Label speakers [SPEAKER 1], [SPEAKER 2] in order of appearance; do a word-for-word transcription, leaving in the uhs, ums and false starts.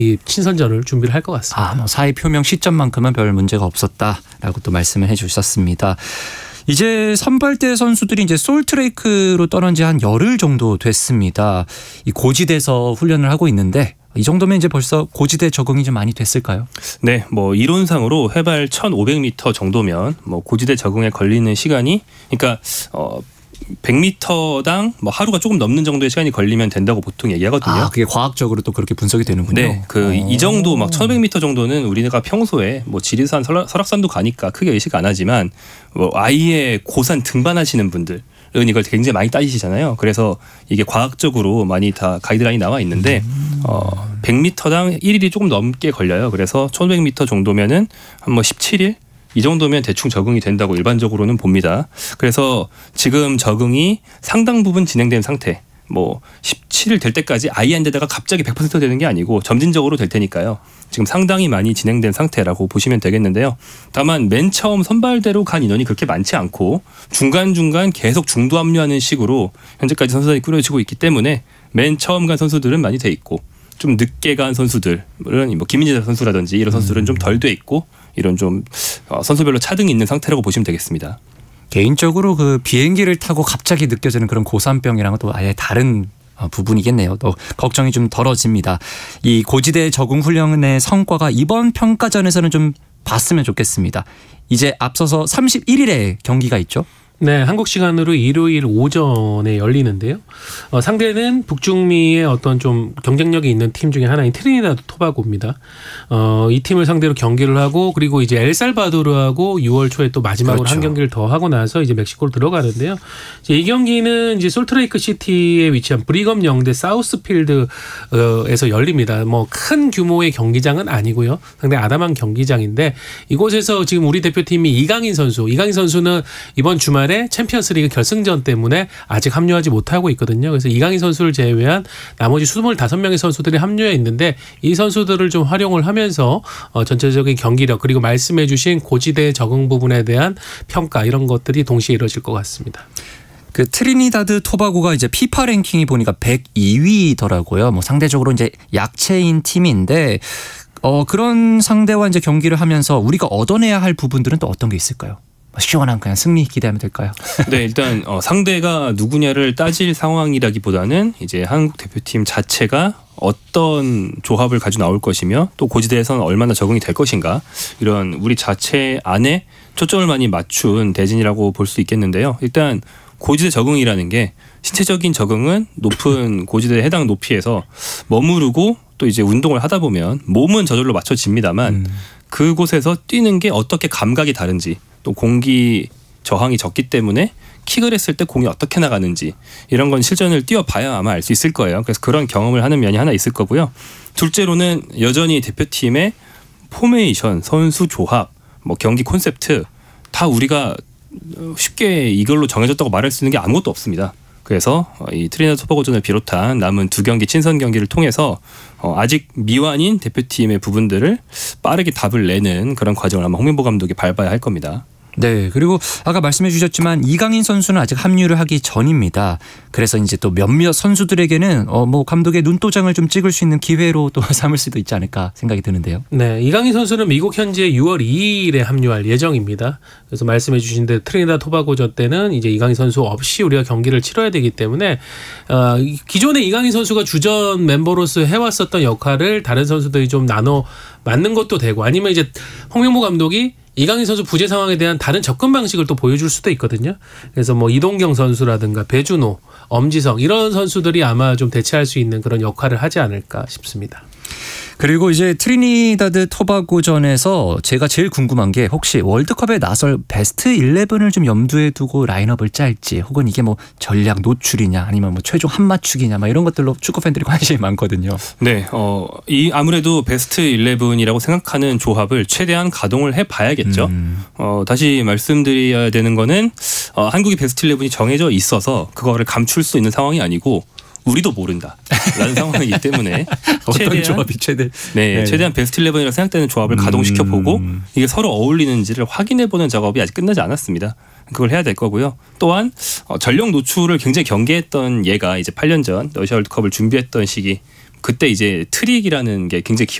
[SPEAKER 1] 이 친선전을 준비를 할 것 같습니다.
[SPEAKER 2] 아, 뭐 사의 표명 시점만큼은 별 문제가 없었다라고 또 말씀을 해주셨습니다. 이제 선발대 선수들이 이제 솔트레이크로 떠난 지 한 열흘 정도 됐습니다. 이 고지대에서 훈련을 하고 있는데 이 정도면 이제 벌써 고지대 적응이 좀 많이 됐을까요?
[SPEAKER 3] 네, 뭐 이론상으로 해발 천오백 미터 정도면 뭐 고지대 적응에 걸리는 시간이, 그러니까 어. 백 미터당 뭐 하루가 조금 넘는 정도의 시간이 걸리면 된다고 보통 얘기하거든요.
[SPEAKER 2] 아, 그게 과학적으로 또 그렇게 분석이 되는군요.
[SPEAKER 3] 네, 그 이 정도 막 천오백 미터 정도는 우리가 평소에 뭐 지리산, 설악산도 가니까 크게 의식 안 하지만 뭐 아예 고산 등반하시는 분들은 이걸 굉장히 많이 따지시잖아요. 그래서 이게 과학적으로 많이 다 가이드라인이 나와 있는데
[SPEAKER 2] 음.
[SPEAKER 3] 어, 백 미터당 일 일이 조금 넘게 걸려요. 그래서 천오백 미터 정도면은 한 뭐 십칠 일 이 정도면 대충 적응이 된다고 일반적으로는 봅니다. 그래서 지금 적응이 상당 부분 진행된 상태. 뭐 십칠 일 될 때까지 아예 안 되다가 갑자기 백 퍼센트 되는 게 아니고 점진적으로 될 테니까요. 지금 상당히 많이 진행된 상태라고 보시면 되겠는데요. 다만 맨 처음 선발대로 간 인원이 그렇게 많지 않고 중간중간 계속 중도 합류하는 식으로 현재까지 선수단이 꾸려지고 있기 때문에 맨 처음 간 선수들은 많이 돼 있고 좀 늦게 간 선수들은 뭐 김민재 선수라든지 이런 선수들은 좀 덜 돼 있고 이런 좀 선수별로 차등이 있는 상태라고 보시면 되겠습니다.
[SPEAKER 2] 개인적으로 그 비행기를 타고 갑자기 느껴지는 그런 고산병이랑은 또 아예 다른 부분이겠네요. 또 걱정이 좀 덜어집니다. 이 고지대 적응 훈련의 성과가 이번 평가전에서는 좀 봤으면 좋겠습니다. 이제 앞서서 삼십일 일에 경기가 있죠.
[SPEAKER 1] 네, 한국 시간으로 일요일 오전에 열리는데요. 어, 상대는 북중미의 어떤 좀 경쟁력이 있는 팀 중에 하나인 트리니다드 토바고입니다. 어, 이 팀을 상대로 경기를 하고 그리고 이제 엘살바도르하고 유월 초에 또 마지막으로 그렇죠. 한 경기를 더 하고 나서 이제 멕시코로 들어가는데요. 이제 이 경기는 이제 솔트레이크 시티에 위치한 브리검 영대 사우스필드에서 열립니다. 뭐 큰 규모의 경기장은 아니고요. 상당히 아담한 경기장인데 이곳에서 지금 우리 대표팀이 이강인 선수, 이강인 선수는 이번 주말에 챔피언스리그 결승전 때문에 아직 합류하지 못하고 있거든요. 그래서 이강인 선수를 제외한 나머지 이십오 명의 선수들이 합류해 있는데 이 선수들을 좀 활용을 하면서 어, 전체적인 경기력 그리고 말씀해 주신 고지대 적응 부분에 대한 평가 이런 것들이 동시에 이루어질 것 같습니다.
[SPEAKER 2] 그 트리니다드 토바고가 이제 피파 랭킹이 보니까 백이 위더라고요. 뭐 상대적으로 이제 약체인 팀인데 어, 그런 상대와 이제 경기를 하면서 우리가 얻어내야 할 부분들은 또 어떤 게 있을까요? 시원한 그냥 승리 기대하면 될까요?
[SPEAKER 3] 네, 일단 어, 상대가 누구냐를 따질 상황이라기보다는 이제 한국 대표팀 자체가 어떤 조합을 가지고 나올 것이며 또 고지대에서는 얼마나 적응이 될 것인가 이런 우리 자체 안에 초점을 많이 맞춘 대진이라고 볼 수 있겠는데요. 일단 고지대 적응이라는 게 신체적인 적응은 높은 고지대에 해당 높이에서 머무르고 또 이제 운동을 하다 보면 몸은 저절로 맞춰집니다만 음. 그곳에서 뛰는 게 어떻게 감각이 다른지 또 공기 저항이 적기 때문에 킥을 했을 때 공이 어떻게 나가는지 이런 건 실전을 뛰어봐야 아마 알 수 있을 거예요. 그래서 그런 경험을 하는 면이 하나 있을 거고요. 둘째로는 여전히 대표팀의 포메이션, 선수 조합, 뭐 경기 콘셉트 다 우리가 쉽게 이걸로 정해졌다고 말할 수 있는 게 아무것도 없습니다. 그래서 이 트리니다드 토바고전을 비롯한 남은 두 경기 친선 경기를 통해서 아직 미완인 대표팀의 부분들을 빠르게 답을 내는 그런 과정을 아마 홍명보 감독이 밟아야 할 겁니다.
[SPEAKER 2] 네, 그리고 아까 말씀해 주셨지만 이강인 선수는 아직 합류를 하기 전입니다. 그래서 이제 또 몇몇 선수들에게는 어 뭐 감독의 눈도장을 좀 찍을 수 있는 기회로 또 삼을 수도 있지 않을까 생각이 드는데요.
[SPEAKER 1] 네, 이강인 선수는 미국 현지에 유월 이일에 합류할 예정입니다. 그래서 말씀해 주신 대 트리니다드 토바고전 때는 이제 이강인 선수 없이 우리가 경기를 치러야 되기 때문에 어, 기존에 이강인 선수가 주전 멤버로서 해왔었던 역할을 다른 선수들이 좀 나눠 맞는 것도 되고 아니면 이제 홍명보 감독이 이강인 선수 부재 상황에 대한 다른 접근 방식을 또 보여줄 수도 있거든요. 그래서 뭐 이동경 선수라든가 배준호, 엄지성 이런 선수들이 아마 좀 대체할 수 있는 그런 역할을 하지 않을까 싶습니다.
[SPEAKER 2] 그리고 이제 트리니다드 토바고전에서 제가 제일 궁금한 게 혹시 월드컵에 나설 베스트 십일을 좀 염두에 두고 라인업을 짤지 혹은 이게 뭐 전략 노출이냐 아니면 뭐 최종 한 맞추기냐 막 이런 것들로 축구 팬들이 관심이 많거든요.
[SPEAKER 3] 네, 어, 이 아무래도 베스트 십일이라고 생각하는 조합을 최대한 가동을 해봐야겠죠. 음. 어, 다시 말씀드려야 되는 거는 어, 한국이 베스트 십일이 정해져 있어서 그거를 감출 수 있는 상황이 아니고 우리도 모른다라는 상황이기 때문에
[SPEAKER 2] 어떤
[SPEAKER 3] 최대한,
[SPEAKER 2] 조합이 최대
[SPEAKER 3] 네, 네. 최대한 베스트 십일이라고 생각되는 조합을 음. 가동시켜보고 이게 서로 어울리는지를 확인해보는 작업이 아직 끝나지 않았습니다. 그걸 해야 될 거고요. 또한 어, 전력 노출을 굉장히 경계했던 얘가 이제 팔 년 전 러시아 월드컵을 준비했던 시기 그때 이제 트릭이라는 게 굉장히